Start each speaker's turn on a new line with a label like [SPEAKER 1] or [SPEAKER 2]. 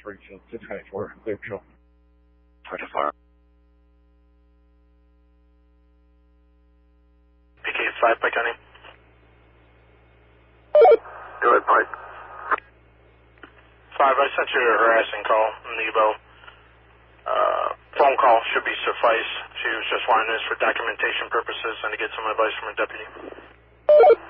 [SPEAKER 1] Springfield, 224, clear patrol.
[SPEAKER 2] 24.
[SPEAKER 3] PK5, Pike County.
[SPEAKER 2] Go ahead, Pike.
[SPEAKER 3] 5, I sent you a harassing call, Nebo. Phone call should be suffice. She was just wanting this for documentation purposes and to get some advice from her deputy.